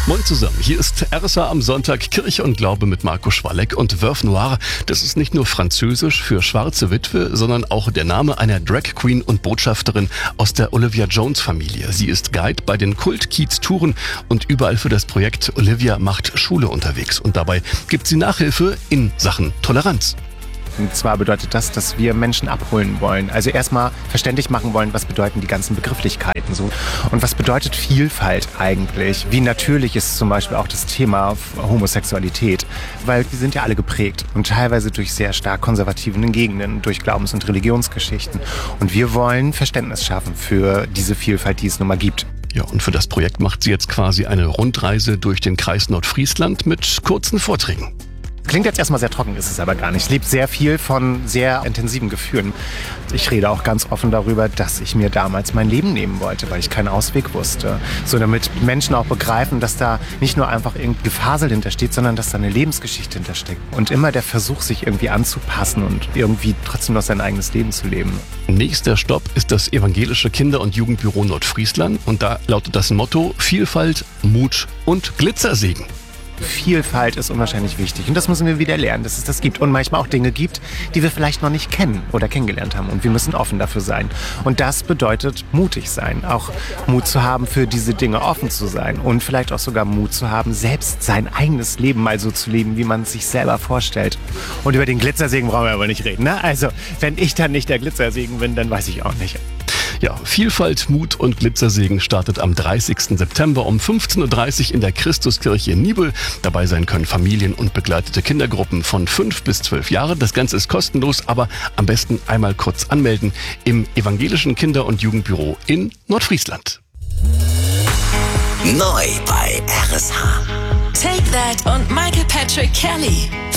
Moin zusammen, hier ist RSA am Sonntag, Kirche und Glaube mit Marco Schwalek und Veuve Noire. Das ist nicht nur französisch für schwarze Witwe, sondern auch der Name einer Drag Queen und Botschafterin aus der Olivia Jones Familie. Sie ist Guide bei den Kult-Kiez-Touren und überall für das Projekt Olivia macht Schule unterwegs. Und dabei gibt sie Nachhilfe in Sachen Toleranz. Und zwar bedeutet das, dass wir Menschen abholen wollen. Also erstmal verständlich machen wollen, was bedeuten die ganzen Begrifflichkeiten so. Und was bedeutet Vielfalt eigentlich? Wie natürlich ist zum Beispiel auch das Thema Homosexualität. Weil die sind ja alle geprägt und teilweise durch sehr stark konservativen Gegenden, durch Glaubens- und Religionsgeschichten. Und wir wollen Verständnis schaffen für diese Vielfalt, die es nun mal gibt. Ja, und für das Projekt macht sie jetzt quasi eine Rundreise durch den Kreis Nordfriesland mit kurzen Vorträgen. Klingt jetzt erstmal sehr trocken, ist es aber gar nicht. Es lebt sehr viel von sehr intensiven Gefühlen. Ich rede auch ganz offen darüber, dass ich mir damals mein Leben nehmen wollte, weil ich keinen Ausweg wusste. So damit Menschen auch begreifen, dass da nicht nur einfach irgendein Gefasel hintersteht, sondern dass da eine Lebensgeschichte hintersteckt. Und immer der Versuch, sich irgendwie anzupassen und irgendwie trotzdem noch sein eigenes Leben zu leben. Nächster Stopp ist das Evangelische Kinder- und Jugendbüro Nordfriesland. Und da lautet das Motto: Vielfalt, Mut und Glitzersegen. Vielfalt ist unwahrscheinlich wichtig und das müssen wir wieder lernen, dass es das gibt und manchmal auch Dinge gibt, die wir vielleicht noch nicht kennen oder kennengelernt haben und wir müssen offen dafür sein. Und das bedeutet mutig sein, auch Mut zu haben, für diese Dinge offen zu sein und vielleicht auch sogar Mut zu haben, selbst sein eigenes Leben mal so zu leben, wie man es sich selber vorstellt. Und über den Glitzersegen brauchen wir aber nicht reden, ne? Also, wenn ich dann nicht der Glitzersegen bin, dann weiß ich auch nicht. Ja, Vielfalt, Mut und Glitzersegen startet am 30. September um 15.30 Uhr in der Christuskirche in Nibel. Dabei sein können Familien und begleitete Kindergruppen von 5 bis 12 Jahre. Das Ganze ist kostenlos, aber am besten einmal kurz anmelden im Evangelischen Kinder- und Jugendbüro in Nordfriesland. Neu bei RSH. Take That und Michael Patrick Kelly.